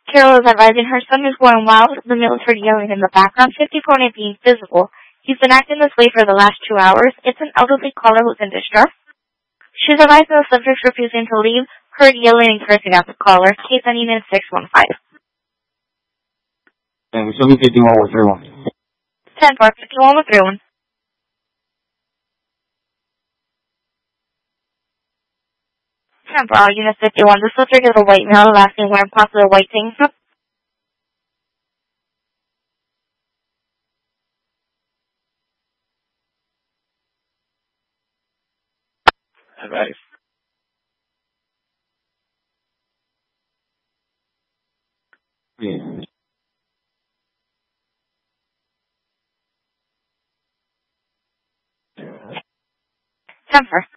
Carol is advising her son is going wild, the military yelling in the background, 54 not being visible. He's been acting this way for the last 2 hours. It's an elderly caller who's in distress. She's advising the subject refusing to leave, heard yelling and cursing at the caller. Case ending in 615. Show me 51 with 31. 10-4, 51 with 31. For Unit 51, the subject is a white male, last name wearing possibly white tank top. Advice. Yeah. 10-4.